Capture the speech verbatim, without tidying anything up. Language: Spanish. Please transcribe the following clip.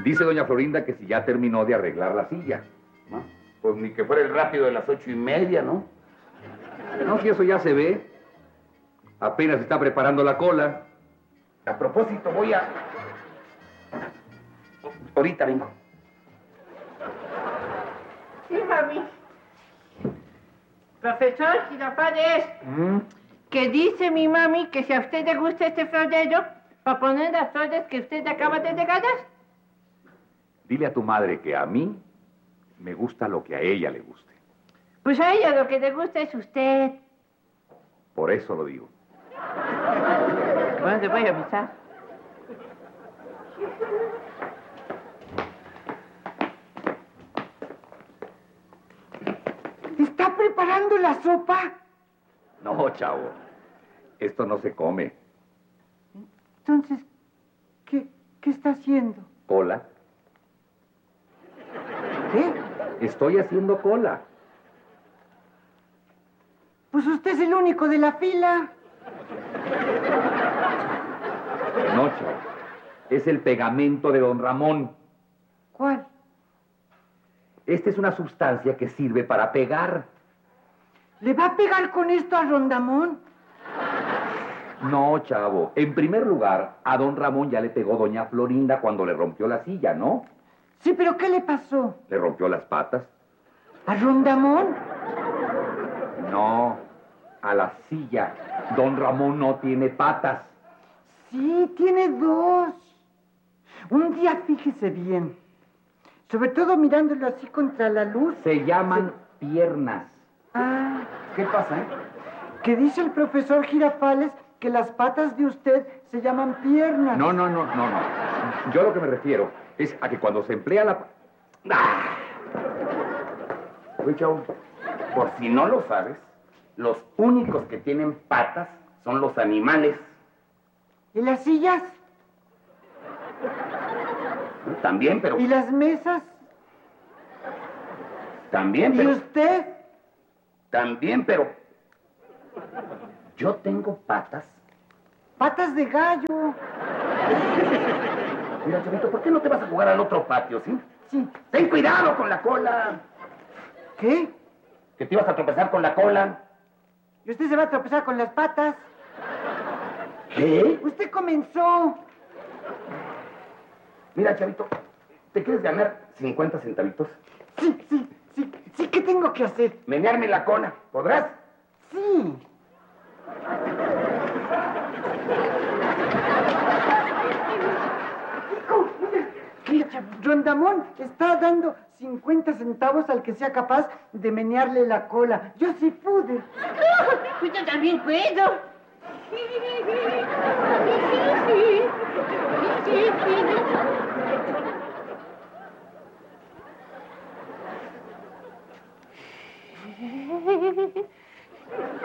Dice doña Florinda que si ya terminó de arreglar la silla. ¿No? Pues ni que fuera el rápido de las ocho y media, ¿no? No, si eso ya se ve. Apenas está preparando la cola. A propósito, voy a... Ahorita vengo. Sí, mami. Profesor Girafales, ¿Mm? que dice mi mami que si a usted le gusta este florero, para poner las flores que usted acaba de regalar. Dile a tu madre que a mí me gusta lo que a ella le guste. Pues a ella lo que le gusta es usted. Por eso lo digo. Bueno, te voy a avisar. ¿Está preparando la sopa? No, chavo. Esto no se come. Entonces, ¿qué, qué está haciendo? ¿Cola? ¿Qué? Estoy haciendo cola. Pues usted es el único de la fila. No, chavo. Es el pegamento de don Ramón. ¿Cuál? Esta es una sustancia que sirve para pegar. ¿Le va a pegar con esto a Rondamón? No, chavo. En primer lugar, a don Ramón ya le pegó doña Florinda cuando le rompió la silla, ¿no? Sí, pero ¿qué le pasó? Le rompió las patas. ¿A Rondamón? No, a la silla. Don Ramón no tiene patas. Sí, tiene dos. Un día fíjese bien. Sobre todo mirándolo así contra la luz. Se llaman piernas. Ah, ¿Qué pasa, eh? que dice el profesor Girafales que las patas de usted se llaman piernas. No, no, no, no, no. Yo lo que me refiero es a que cuando se emplea la... ¡Ah! Oye, chavo, por si no lo sabes, los únicos que tienen patas son los animales. ¿Y las sillas? También, pero... ¿Y las mesas? También, ¿Y pero... usted? También, pero... Yo tengo patas. Patas de gallo. Mira, chavito, ¿por qué no te vas a jugar al otro patio, sí? Sí. ¡Ten cuidado con la cola! ¿Qué? Que te ibas a tropezar con la cola. ¿Y usted se va a tropezar con las patas? ¿Qué? Usted comenzó. Mira, chavito, ¿te quieres ganar cincuenta centavitos? Sí, sí, sí, sí, ¿qué tengo que hacer? Menearme la cola, ¿podrás? Sí. Mira, Rondamón está dando cincuenta centavos al que sea capaz de menearle la cola. Yo sí pude. Pues yo también puedo.